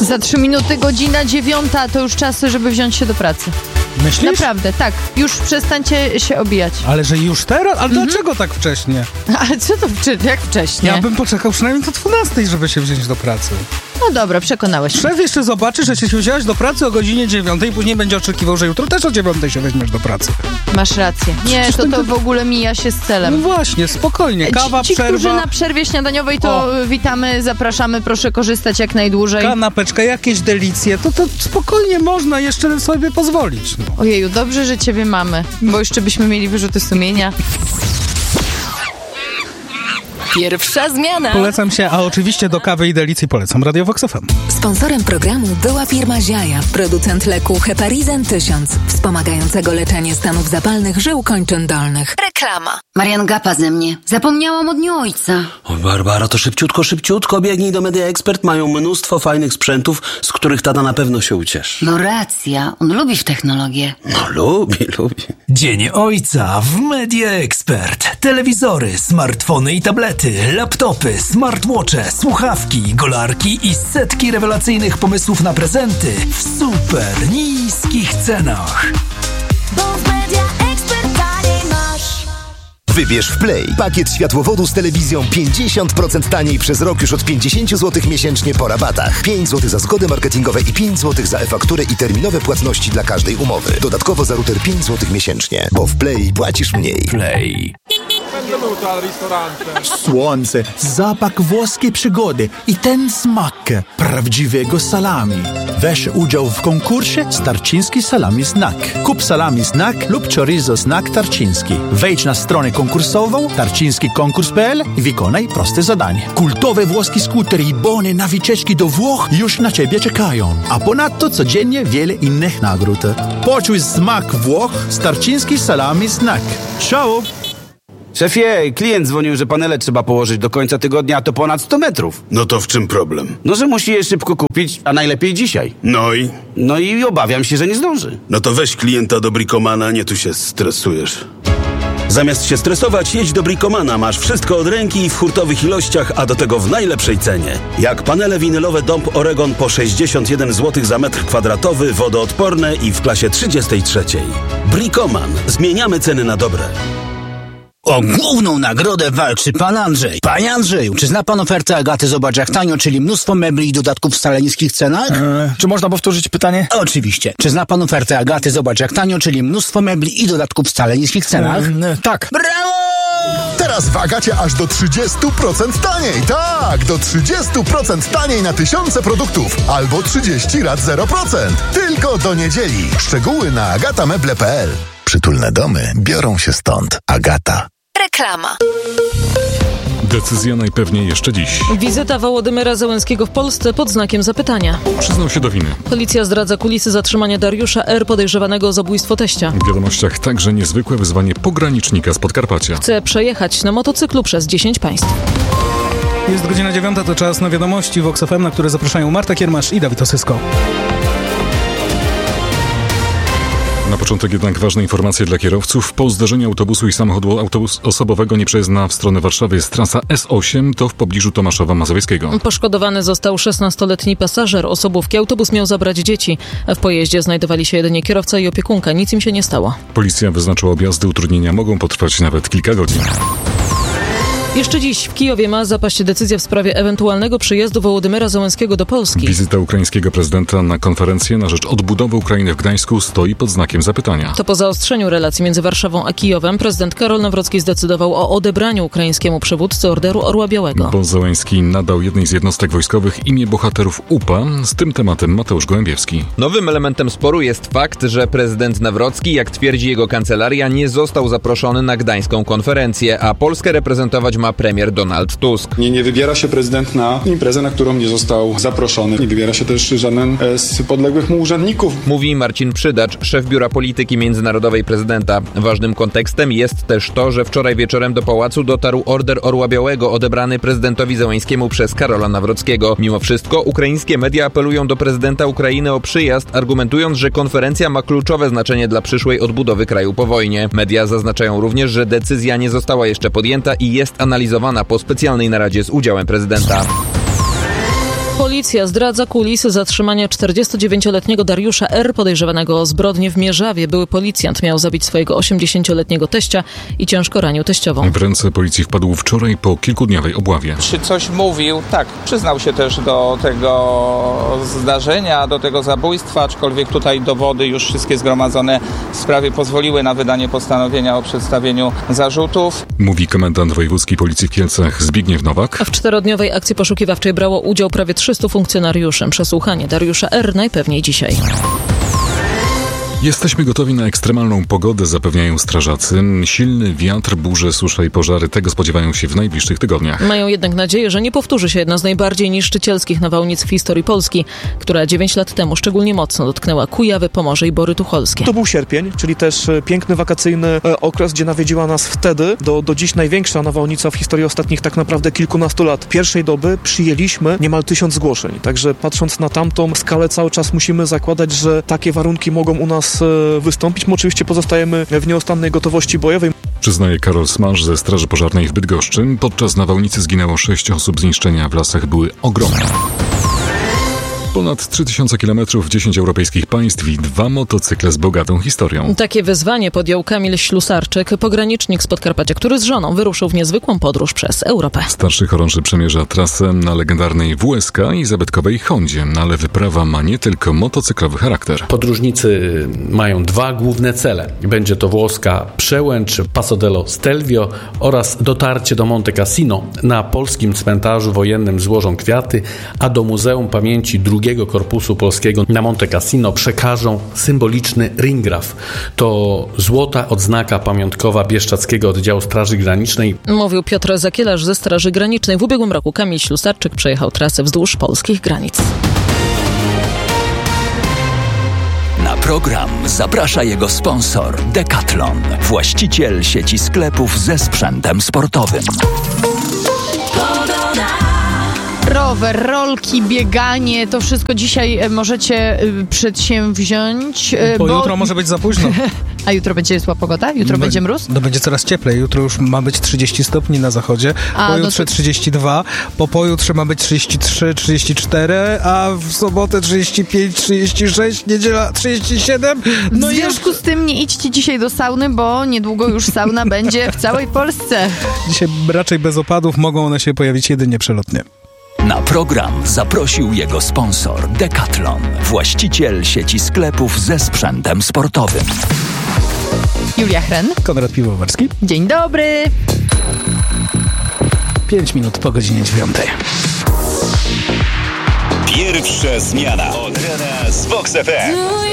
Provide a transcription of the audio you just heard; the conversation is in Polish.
Za 3 minuty 9:09, to już czas, żeby wziąć się do pracy. Myślisz? Naprawdę, tak. Już przestańcie się obijać. Ale że już teraz? Ale dlaczego tak wcześnie? Ale co to jak wcześniej? Ja bym poczekał przynajmniej do 12, żeby się wziąć do pracy. No dobra, przekonałeś. Szef jeszcze zobaczy, że się wziąłeś do pracy o godzinie 9 i później będzie oczekiwał, że jutro też o 9 się weźmiesz do pracy. Masz rację. Nie, to w ogóle mija się z celem. No właśnie, spokojnie. Kawa, ci, przerwa. którzy na przerwie śniadaniowej, to witamy, zapraszamy, proszę korzystać jak najdłużej. Kanapeczka, jakieś delicje, to spokojnie można jeszcze sobie pozwolić. No. Ojeju, dobrze, że ciebie mamy, bo jeszcze byśmy mieli wyrzuty sumienia. Pierwsza zmiana. Polecam się, a oczywiście do kawy i delicji polecam Radio Vox FM. Sponsorem programu była firma Ziaja, producent leku Heparizan 1000, wspomagającego leczenie stanów zapalnych żył kończyn dolnych. Reklama. Marian gapa ze mnie. Zapomniałam o dniu ojca. O, Barbara, to szybciutko biegnij do Media Expert. Mają mnóstwo fajnych sprzętów, z których tata na pewno się ucieszy. No racja, on lubi w technologię. No, lubi. Dzień Ojca w Media Expert. Telewizory, smartfony i tablety, laptopy, smartwatche, słuchawki, golarki i setki rewelacyjnych pomysłów na prezenty w super niskich cenach. Wybierz w Play pakiet światłowodu z telewizją 50% taniej przez rok już od 50 zł miesięcznie po rabatach. 5 zł za zgody marketingowe i 5 zł za e-fakturę i terminowe płatności dla każdej umowy. Dodatkowo za router 5 zł miesięcznie, bo w Play płacisz mniej. Play. Słońce, zapach włoskiej przygody i ten smak prawdziwego salami. Weź udział w konkursie Starczyński Salami Snack. Kup salami snack lub chorizo snack Tarczyński. Wejdź na stronę konkursową tarczyńskikonkurs.pl i wykonaj proste zadanie. Kultowe włoskie skutery i bony na wycieczki do Włoch już na ciebie czekają. A ponadto codziennie wiele innych nagród. Poczuj smak Włoch z Tarczyński Salami Snack. Ciao! Szefie, klient dzwonił, że panele trzeba położyć do końca tygodnia, a to ponad 100 metrów. No to w czym problem? No, że musi je szybko kupić, a najlepiej dzisiaj. No i obawiam się, że nie zdąży. No to weź klienta do Bricomana, nie tu się stresujesz. Zamiast się stresować, jedź do Bricomana. Masz wszystko od ręki w hurtowych ilościach, a do tego w najlepszej cenie. Jak panele winylowe Dąb Oregon po 61 zł za metr kwadratowy, wodoodporne i w klasie 33. Bricoman. Zmieniamy ceny na dobre. O główną nagrodę walczy pan Andrzej. Panie Andrzeju, czy zna pan ofertę Agaty Zobacz jak tanio, czyli mnóstwo mebli i dodatków w wcale niskich cenach? Czy można powtórzyć pytanie? Oczywiście. Czy zna pan ofertę Agaty Zobacz jak tanio, czyli mnóstwo mebli i dodatków w wcale niskich cenach? Tak. Brawo! Teraz w Agacie aż do 30% taniej. Tak, do 30% taniej na tysiące produktów. Albo 30 rat 0%. Tylko do niedzieli. Szczegóły na agatameble.pl. Przytulne domy biorą się stąd. Agata. Reklama. Decyzja najpewniej jeszcze dziś. Wizyta Wołodymyra Zełenskiego w Polsce pod znakiem zapytania. Przyznał się do winy. Policja zdradza kulisy zatrzymania Dariusza R., podejrzewanego o zabójstwo teścia. W wiadomościach także niezwykłe wyzwanie pogranicznika z Podkarpacia. Chce przejechać na motocyklu przez 10 państw. Jest godzina 9, to czas na wiadomości Vox FM, na które zapraszają Marta Kiermasz i Dawid Osysko. Na początek jednak ważne informacje dla kierowców. Po zdarzeniu autobusu i samochodu osobowego nieprzejezdna w stronę Warszawy jest trasa S8, to w pobliżu Tomaszowa Mazowieckiego. Poszkodowany został 16-letni pasażer osobówki. Autobus miał zabrać dzieci. W pojeździe znajdowali się jedynie kierowca i opiekunka. Nic im się nie stało. Policja wyznaczyła objazdy. Utrudnienia mogą potrwać nawet kilka godzin. Jeszcze dziś w Kijowie ma zapaść decyzja w sprawie ewentualnego przyjazdu Wołodymyra Zełenskiego do Polski. Wizyta ukraińskiego prezydenta na konferencję na rzecz odbudowy Ukrainy w Gdańsku stoi pod znakiem zapytania. To po zaostrzeniu relacji między Warszawą a Kijowem prezydent Karol Nawrocki zdecydował o odebraniu ukraińskiemu przywódcy Orderu Orła Białego. Bo Zełenski nadał jednej z jednostek wojskowych imię bohaterów UPA. Z tym tematem Mateusz Gołębiewski. Nowym elementem sporu jest fakt, że prezydent Nawrocki, jak twierdzi jego kancelaria, nie został zaproszony na gdańską konferencję, a Polskę reprezentować ma premier Donald Tusk. Nie wybiera się prezydent na imprezę, na którą nie został zaproszony. Nie wybiera się też żaden z podległych mu urzędników. Mówi Marcin Przydacz, szef Biura Polityki Międzynarodowej prezydenta. Ważnym kontekstem jest też to, że wczoraj wieczorem do pałacu dotarł order Orła Białego odebrany prezydentowi Zełenskiemu przez Karola Nawrockiego. Mimo wszystko ukraińskie media apelują do prezydenta Ukrainy o przyjazd, argumentując, że konferencja ma kluczowe znaczenie dla przyszłej odbudowy kraju po wojnie. Media zaznaczają również, że decyzja nie została jeszcze podjęta i jest analizowana po specjalnej naradzie z udziałem prezydenta. Policja zdradza kulisy zatrzymania 49-letniego Dariusza R., podejrzewanego o zbrodnię w Mierzawie. Były policjant miał zabić swojego 80-letniego teścia i ciężko ranił teściową. W ręce policji wpadł wczoraj po kilkudniowej obławie. Czy coś mówił? Tak, przyznał się też do tego zdarzenia, do tego zabójstwa, aczkolwiek tutaj dowody już wszystkie zgromadzone w sprawie pozwoliły na wydanie postanowienia o przedstawieniu zarzutów. Mówi komendant wojewódzki Policji w Kielcach Zbigniew Nowak. W 4-dniowej akcji poszukiwawczej brało udział prawie 300 funkcjonariuszy. Przesłuchanie Dariusza R. najpewniej dzisiaj. Jesteśmy gotowi na ekstremalną pogodę, zapewniają strażacy. Silny wiatr, burze, susza i pożary, tego spodziewają się w najbliższych tygodniach. Mają jednak nadzieję, że nie powtórzy się jedna z najbardziej niszczycielskich nawałnic w historii Polski, która 9 lat temu szczególnie mocno dotknęła Kujawy, Pomorze i Bory Tucholskie. To był sierpień, czyli też piękny wakacyjny okres, gdzie nawiedziła nas wtedy do dziś największa nawałnica w historii ostatnich tak naprawdę kilkunastu lat. Pierwszej doby przyjęliśmy niemal 1000 zgłoszeń, także patrząc na tamtą skalę cały czas musimy zakładać, że takie warunki mogą u nas wystąpić. My oczywiście pozostajemy w nieustannej gotowości bojowej. Przyznaje Karol Smaż ze Straży Pożarnej w Bydgoszczy. Podczas nawałnicy zginęło 6 osób. Zniszczenia w lasach były ogromne. Ponad 3000 kilometrów, 10 europejskich państw i 2 motocykle z bogatą historią. Takie wyzwanie podjął Kamil Ślusarczyk, pogranicznik z Podkarpacia, który z żoną wyruszył w niezwykłą podróż przez Europę. Starszy chorąży przemierza trasę na legendarnej WSK i zabytkowej Hondzie, ale wyprawa ma nie tylko motocyklowy charakter. Podróżnicy mają 2 główne cele. Będzie to włoska Przełęcz, Passo dello Stelvio oraz dotarcie do Monte Cassino. Na polskim cmentarzu wojennym złożą kwiaty, a do Muzeum Pamięci II Korpusu Polskiego na Monte Cassino przekażą symboliczny ringraf. To złota odznaka pamiątkowa Bieszczadzkiego Oddziału Straży Granicznej. Mówił Piotr Zakielarz ze Straży Granicznej. W ubiegłym roku Kamil Ślusarczyk przejechał trasę wzdłuż polskich granic. Na program zaprasza jego sponsor Decathlon, właściciel sieci sklepów ze sprzętem sportowym. Rower, rolki, bieganie, to wszystko dzisiaj możecie przedsięwziąć. Bo jutro może być za późno. A jutro będzie słaba pogoda? Jutro będzie mróz? No będzie coraz cieplej. Jutro już ma być 30 stopni na zachodzie, pojutrze 32, po pojutrze ma być 33, 34, a w sobotę 35, 36, niedziela 37. No w związku z tym nie idźcie dzisiaj do sauny, bo niedługo już sauna będzie w całej Polsce. Dzisiaj raczej bez opadów, mogą one się pojawić jedynie przelotnie. Na program zaprosił jego sponsor Decathlon, właściciel sieci sklepów ze sprzętem sportowym. Julia Hren. Konrad Piwowarski. Dzień dobry. 5 minut po godzinie 9. Pierwsza zmiana od rana z Vox FM.